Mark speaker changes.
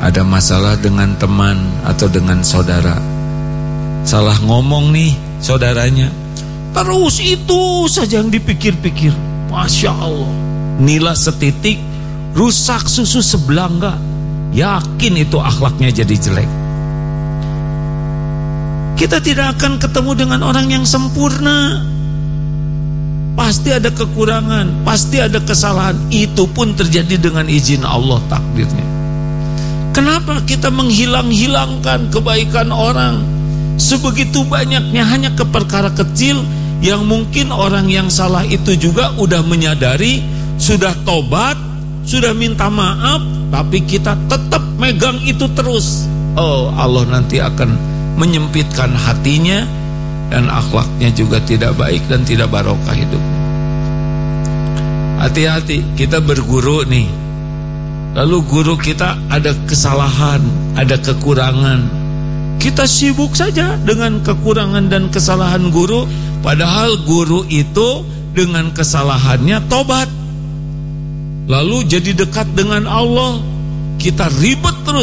Speaker 1: Ada masalah dengan teman atau dengan saudara, salah ngomong nih saudaranya, terus itu saja yang dipikir-pikir. Masya Allah, nila setitik rusak susu sebelangga. Yakin itu akhlaknya jadi jelek. Kita tidak akan ketemu dengan orang yang sempurna. Pasti ada kekurangan, pasti ada kesalahan. Itu pun terjadi dengan izin Allah takdirnya. Kenapa kita menghilang-hilangkan kebaikan orang sebegitu banyaknya hanya ke perkara kecil yang mungkin orang yang salah itu juga udah menyadari, sudah tobat, sudah minta maaf, tapi kita tetap megang itu terus. Oh, Allah nanti akan menyempitkan hatinya dan akhlaknya juga tidak baik dan tidak barokah hidupnya. Hati-hati, kita berguru nih. Lalu guru kita ada kesalahan, ada kekurangan. Kita sibuk saja dengan kekurangan dan kesalahan guru, padahal guru itu dengan kesalahannya tobat, lalu jadi dekat dengan Allah. Kita ribet terus